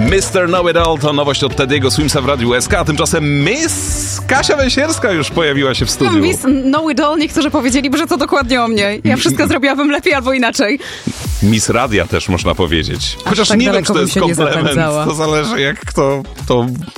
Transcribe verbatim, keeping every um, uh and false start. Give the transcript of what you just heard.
mister Know-It-All to nowość od Tediego Swimsa w Radiu S K, a tymczasem Miss Kasia Węsierska już pojawiła się w studiu. Miss Know-It-All, niektórzy powiedzieliby, że to dokładnie o mnie. Ja wszystko zrobiłabym lepiej albo inaczej. Miss Radia też można powiedzieć. Chociaż tak nie wiem, czy to bym jest się nie komplement. zapędzała. To zależy, jak kto to